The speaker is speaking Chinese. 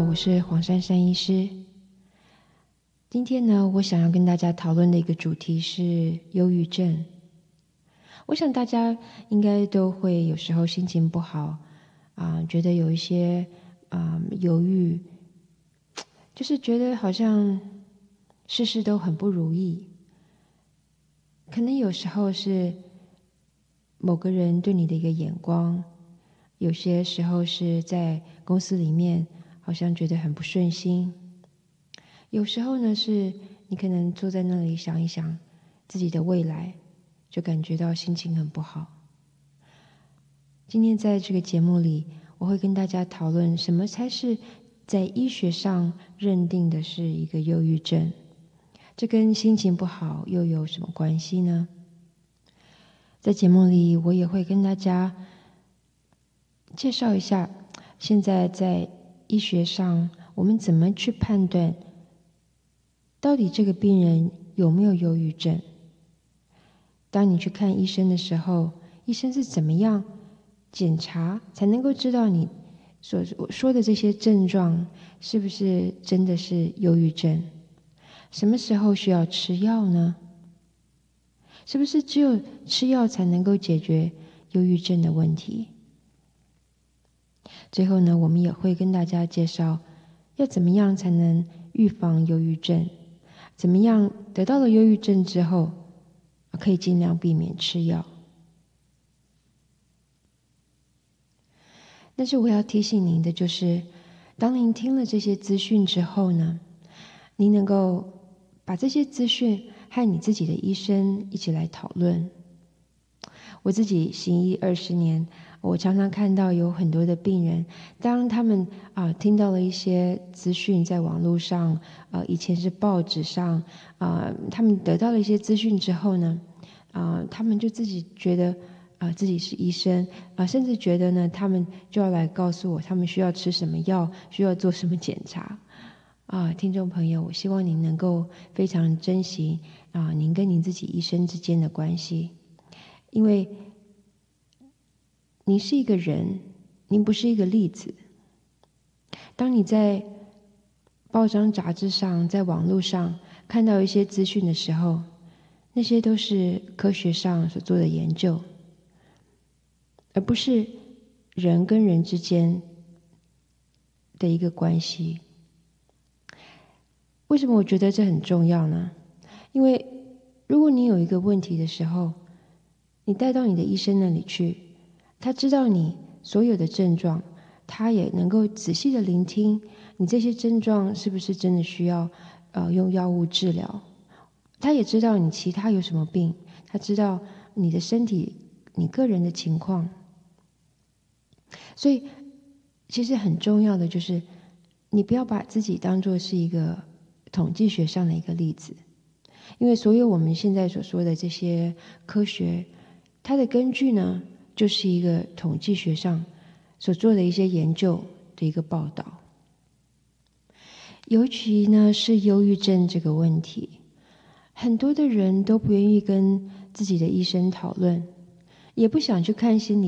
好，我是黄珊珊医师。今天呢，我想要跟大家讨论的一个主题是忧郁症。我想大家应该都会有时候心情不好，觉得有一些犹豫，就是觉得好像事事都很不如意。可能有时候是某个人对你的一个眼光，有些时候是在公司里面好像觉得很不顺心，有时候呢是你可能坐在那里想一想自己的未来，就感觉到心情很不好。今天在这个节目里，我会跟大家讨论什么才是在医学上认定的是一个忧郁症，这跟心情不好又有什么关系呢？在节目里我也会跟大家介绍一下现在在医学上我们怎么去判断到底这个病人有没有忧郁症。当你去看医生的时候，医生是怎么样检查才能够知道你所说的这些症状是不是真的是忧郁症？什么时候需要吃药呢？是不是只有吃药才能够解决忧郁症的问题？最后呢，我们也会跟大家介绍要怎么样才能预防忧郁症，怎么样得到了忧郁症之后可以尽量避免吃药。但是我要提醒您的就是，当您听了这些资讯之后呢，您能够把这些资讯和你自己的医生一起来讨论。我自己行医20年，我常常看到有很多的病人，当他们听到了一些资讯在网络上，以前是报纸上，他们得到了一些资讯之后呢，他们就自己觉得自己是医生，甚至觉得呢，他们就要来告诉我他们需要吃什么药，需要做什么检查。听众朋友，我希望您能够非常珍惜您跟您自己医生之间的关系，因为您是一个人，您不是一个例子。当你在报章杂志上，在网络上看到一些资讯的时候，那些都是科学上所做的研究，而不是人跟人之间的一个关系。为什么我觉得这很重要呢？因为如果你有一个问题的时候，你带到你的医生那里去，他知道你所有的症状，他也能够仔细的聆听你这些症状是不是真的需要用药物治疗。他也知道你其他有什么病，他知道你的身体你个人的情况。所以其实很重要的就是你不要把自己当作是一个统计学上的一个例子，因为所有我们现在所说的这些科学，它的根据呢，就是一个统计学上所做的一些研究的一个报道。尤其呢是忧郁症这个问题，很多的人都不愿意跟自己的医生讨论，也不想去看心理